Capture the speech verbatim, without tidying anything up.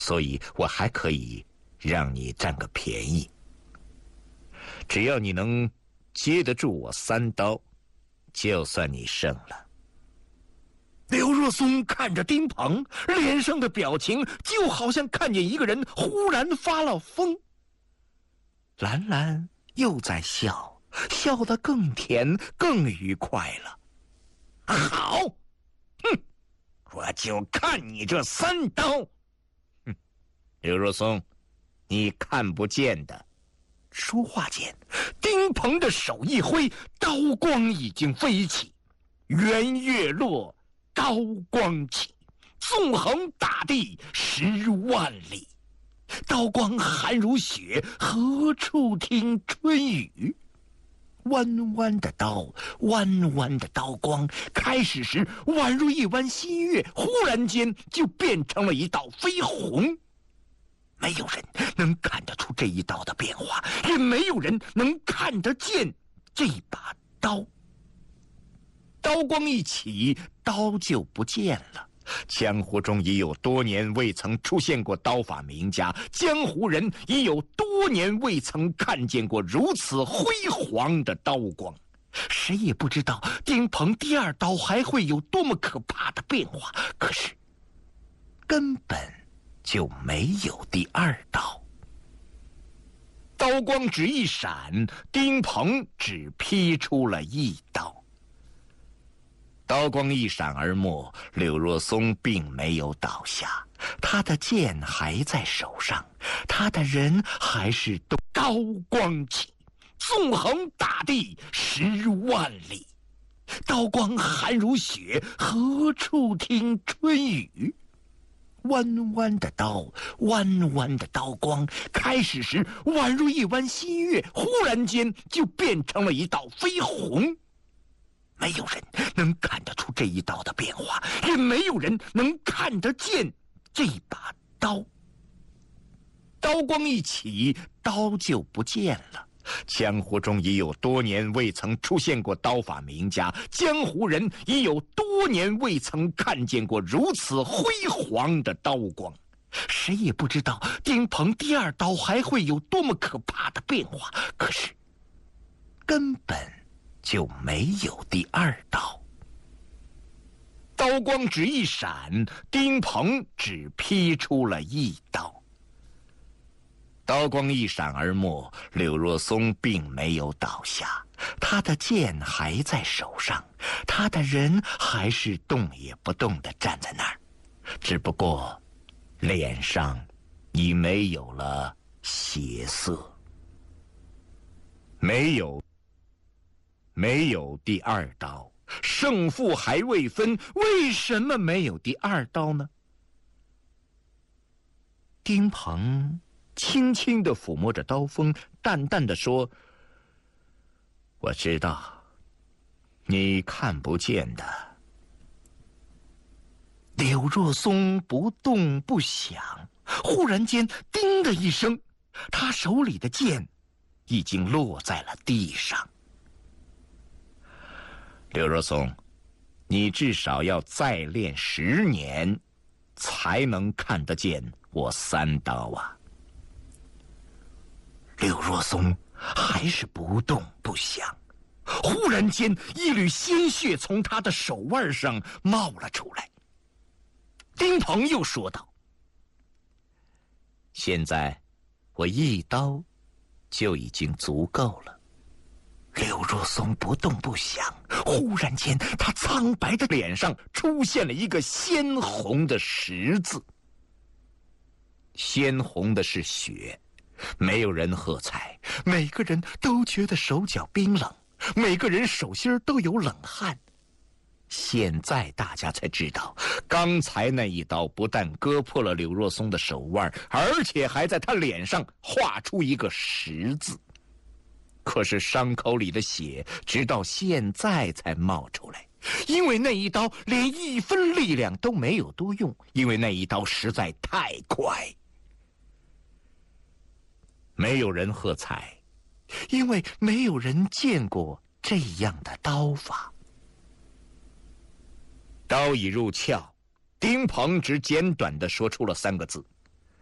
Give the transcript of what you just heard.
所以我还可以让你占个便宜。只要你能接得住我三刀，就算你胜了。刘若松看着丁鹏，脸上的表情就好像看见一个人忽然发了疯。兰兰又在笑，笑得更甜更愉快了。好，哼，我就看你这三刀。哼，刘若松，你看不见的。说话间，丁鹏的手一挥，刀光已经飞起，圆月落，刀光起，纵横大地十万里。刀光寒如雪，何处听春雨？弯弯的刀，弯弯的刀光，开始时宛如一弯新月，忽然间就变成了一道飞鸿。没有人能看得出这一刀的变化，也没有人能看得见这把刀。刀光一起，刀就不见了。江湖中已有多年未曾出现过刀法名家，江湖人已有多年未曾看见过如此辉煌的刀光。谁也不知道丁鹏第二刀还会有多么可怕的变化，可是根本就没有第二刀。刀光只一闪，丁鹏只劈出了一刀。刀光一闪而没，柳若松并没有倒下，他的剑还在手上，他的人还是都刀光起，纵横大地十万里。刀光寒如雪，何处听春雨？弯弯的刀，弯弯的刀光，开始时宛如一弯新月，忽然间就变成了一道飞鸿。没有人能看得出这一刀的变化，也没有人能看得见这把刀。刀光一起，刀就不见了。江湖中已有多年未曾出现过刀法名家，江湖人已有多年未曾看见过如此辉煌的刀光。谁也不知道丁鹏第二刀还会有多么可怕的变化，可是根本就没有第二刀。刀光只一闪，丁鹏只劈出了一刀。刀光一闪而没，柳若松并没有倒下，他的剑还在手上，他的人还是动也不动地站在那儿，只不过脸上已没有了血色。没有没有第二刀，胜负还未分，为什么没有第二刀呢？丁鹏轻轻地抚摸着刀锋，淡淡地说：我知道你看不见的。柳若松不动不响，忽然间叮的一声，他手里的剑已经落在了地上。柳若松，你至少要再练十年，才能看得见我三刀啊！柳若松还是不动不响，忽然间一缕鲜血从他的手腕上冒了出来。丁鹏又说道：现在我一刀就已经足够了。柳若松不动不响，忽然间他苍白的脸上出现了一个鲜红的十字。鲜红的是血，没有人喝彩，每个人都觉得手脚冰冷，每个人手心都有冷汗。现在大家才知道，刚才那一刀不但割破了柳若松的手腕，而且还在他脸上画出一个十字。可是伤口里的血直到现在才冒出来，因为那一刀连一分力量都没有多用，因为那一刀实在太快。没有人喝彩，因为没有人见过这样的刀法。刀已入鞘，丁鹏只简短地说出了三个字：